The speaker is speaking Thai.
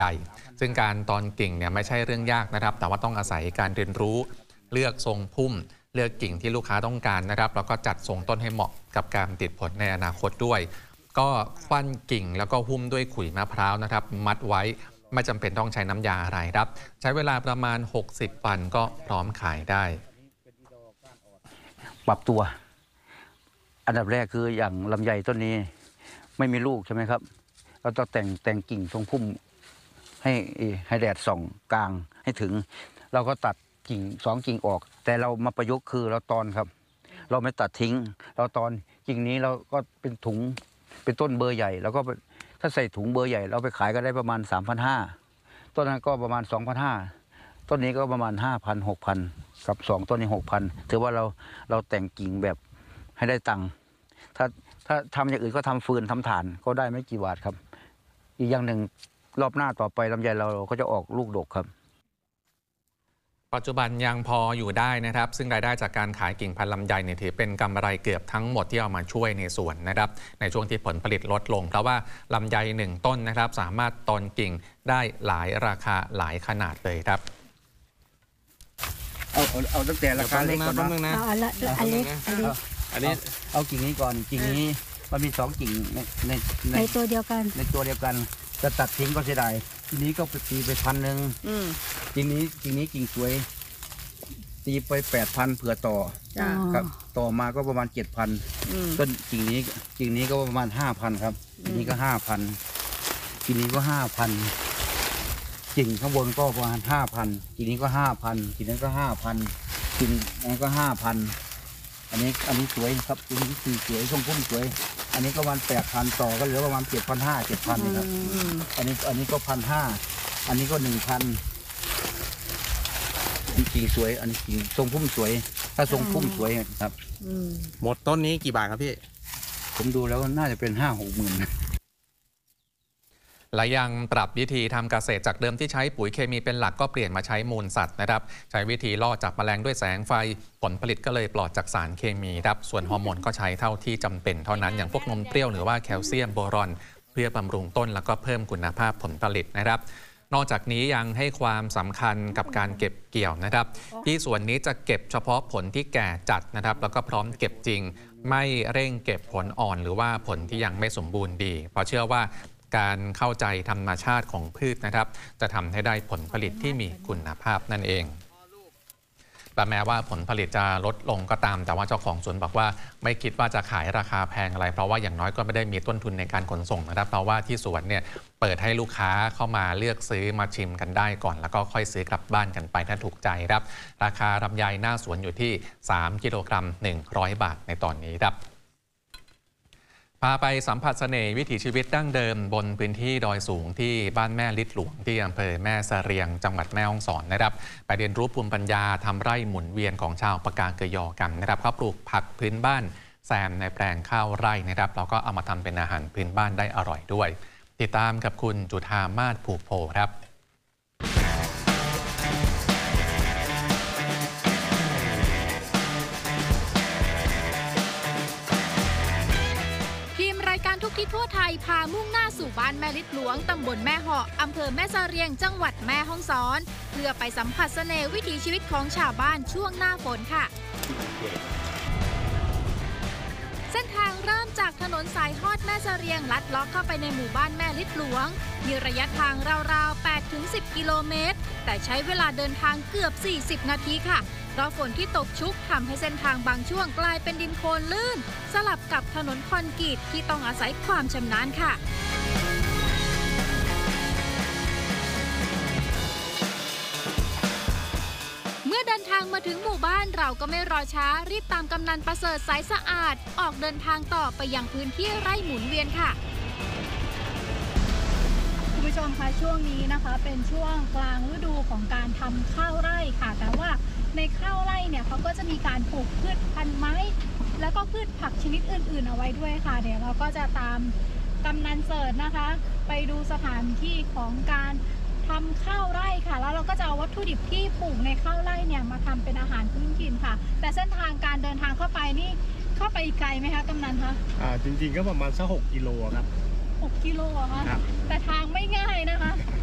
ใหญ่ซึ่งการตอนกิ่งเนี่ยไม่ใช่เรื่องยากนะครับแต่ว่าต้องอาศัยการเรียนรู้เลือกทรงพุ่มเลือกกิ่งที่ลูกค้าต้องการนะครับแล้วก็จัดทรงต้นให้เหมาะกับการติดผลในอนาคตด้วยก็คว้านกิ่งแล้วก็หุ้มด้วยขุยมะพร้าวนะครับมัดไว้ไม่จำเป็นต้องใช้น้ำยาอะไรครับใช้เวลาประมาณ60 วันก็พร้อมขายได้ปรับตัวอันดับแรกคืออย่างลำไยต้นนี้ไม่มีลูกใช่ไหมครับเราต้องแต่งกิ่งทรงพุ่มให้แดดส่องกลางให้ถึงเราก็ตัดกิ่ง2 กิ่งออกแต่เรามาประยุกต์คือเราตอนครับเราไม่ตัดทิ้งเราตอนกิ่งนี้เราก็เป็นถุงเป็นต้นเบอร์ใหญ่แล้วก็ถ้าใส่ถุงเบอร์ใหญ่เราไปขายก็ได้ประมาณ 3,500 ต้นนั้นก็ประมาณ 2,500 ต้นนี้ก็ประมาณ 5,000 6,000 กับ2ต้นนี้ 6,000 ถือว่าเราแต่งกิ่งแบบให้ได้ตังค์ถ้าทำอย่างอื่นก็ทำฟืนทำถ่านก็ได้ไม่กี่บาทครับอีกอย่างหนึ่งรอบหน้าต่อไปลำไยเราก็จะออกลูกดกครับปัจจุบันยังพออยู่ได้นะครับซึ่งรายได้จากการขายกิ่งพันธุ์ลำไยเนี่ยถือเป็นกำไรเกือบทั้งหมดที่เอามาช่วยในสวนนะครับในช่วงที่ผลผลิตลดลงเพราะว่าลำไย1 ต้นนะครับสามารถตอนกิ่งได้หลายราคาหลายขนาดเลยครับเอาตั้งแต่ราคาเล็กก่อนนะอันนี้เอากิ่งนี้ก่อนกิ่งนี้มันมี2 กิ่งในตัวเดียวกันจะตัดทิ้งก็เสียดายทีนี้ก็ไปตีไป1,000กิ่งนี้กิ่งสวยตีไป 8,000 เผื่อต่อครับต่อมาก็ประมาณ 7,000ต้นกิ่งนี้ก็ประมาณ 5,000ครับกิ่งนี้ก็ 5,000กิ่งนี้ก็ 5,000กิ่งข้างบนก็ประมาณ 5,000กิ่งนี้ก็ 5,000กิ่งนั้นก็ 5,000กิ่งนั้นก็ 5,000อันนี้สวยครับกิ่งนี้สวยทรงพุ่มสวยอันนี้ก็ประมาณ 8,000ต่อก็เหลือประมาณ 7,500 7,000นี่ครับอันนี้ก็ 1,500อันนี้ก็ 1,000กิ่งสวยอันนี้กิ่งทรงพุ่มสวยถ้าทรงพุ่มสวยครับหมดต้นนี้กี่บาทครับพี่ผมดูแล้วน่าจะเป็น 5-6 หมื่นและยังปรับวิธีทำเกษตรจากเดิมที่ใช้ปุ๋ยเคมีเป็นหลักก็เปลี่ยนมาใช้มูลสัตว์นะครับใช้วิธีล่อจับแมลงด้วยแสงไฟผลผลิตก็เลยปลอดจากสารเคมีครับส่วนฮอร์โมนก็ใช้เท่าที่จำเป็นเท่านั้นอย่างพวกนมเปรี้ยวหรือว่าแคลเซียมโบรอนเพื่อบำรุงต้นแล้วก็เพิ่มคุณภาพผลผลิตนะครับนอกจากนี้ยังให้ความสำคัญกับการเก็บเกี่ยวนะครับที่ส่วนนี้จะเก็บเฉพาะผลที่แก่จัดนะครับแล้วก็พร้อมเก็บจริงไม่เร่งเก็บผลอ่อนหรือว่าผลที่ยังไม่สมบูรณ์ดีเพราะเชื่อว่าการเข้าใจธรรมชาติของพืชนะครับจะทำให้ได้ผลผลิตที่มีคุณภาพนั่นเองแต่แม้ว่าผลผลิตจะลดลงก็ตามแต่ว่าเจ้าของสวนบอกว่าไม่คิดว่าจะขายราคาแพงอะไรเพราะว่าอย่างน้อยก็ไม่ได้มีต้นทุนในการขนส่งนะครับเพราะว่าที่สวนเนี่ยเปิดให้ลูกค้าเข้ามาเลือกซื้อมาชิมกันได้ก่อนแล้วก็ค่อยซื้อกลับบ้านกันไปถ้าถูกใจครับราคาลำไยหน้าสวนอยู่ที่3 กิโลกรัม100 บาทในตอนนี้ครับพาไปสัมผัสเสน่ห์วิถีชีวิตดั้งเดิมบนพื้นที่ดอยสูงที่บ้านแม่ลิดหลวงที่อำเภอแม่สะเรียงจังหวัดแม่ฮ่องสอนนะครับไปเรียนรู้ภูมิปัญญาทำไร่หมุนเวียนของชาวปากาเกยอกันนะครับเขาปลูกผักพื้นบ้านแซมในแปลงข้าวไร่นะครับแล้วก็เอามาทำเป็นอาหารพื้นบ้านได้อร่อยด้วยติดตามกับคุณจุฑามาศผูกโพครับทุกทิศทั่วไทยพามุ่งหน้าสู่บ้านแม่ลิดหลวงตำบลแม่เหาะอำเภอแม่สะเรียงจังหวัดแม่ฮ่องสอนเพื่อไปสัมผัสเสน่ห์วิถีชีวิตของชาวบ้านช่วงหน้าฝนค่ะเส้นทางเริ่มจากถนนสายฮอดแม่สะเรียงลัดเลาะเข้าไปในหมู่บ้านแม่ลิดหลวงมีระยะทางราวๆ 8-10 กิโลเมตรแต่ใช้เวลาเดินทางเกือบ40 นาทีค่ะเพราะฝนที่ตกชุกทำให้เส้นทางบางช่วงกลายเป็นดินโคลนลื่นสลับกับถนนคอนกรีตที่ต้องอาศัยความชำนาญค่ะเมื่อเดินทางมาถึงหมู่บ้านเราก็ไม่รอช้ารีบตามกำนันประเสริฐสายสะอาดออกเดินทางต่อไปยังพื้นที่ไร่หมุนเวียนค่ะคุณผู้ชมคะช่วงนี้นะคะเป็นช่วงกลางฤดูของการทำข้าวไร่ค่ะแต่ว่าในข้าวไร่เนี่ยเขาก็จะมีการปลูกพืชพันธุ์ไม้แล้วก็พืชผักชนิดอื่นๆเอาไว้ด้วยค่ะเดี๋ยวเราก็จะตามกำนันเสิร์ชนะคะไปดูสถานที่ของการทำข้าวไร่ค่ะแล้วเราก็จะเอาวัตถุดิบที่ปลูกในข้าวไร่เนี่ยมาทำเป็นอาหารพื้นถิ่นค่ะแต่เส้นทางการเดินทางเข้าไปนี่เข้าไปไกลไหมคะกำนันคะจริงๆก็ประมาณสัก6 กิโลครับ 6 กิโลเหรอคะแต่ทางไม่ง่ายนะคะ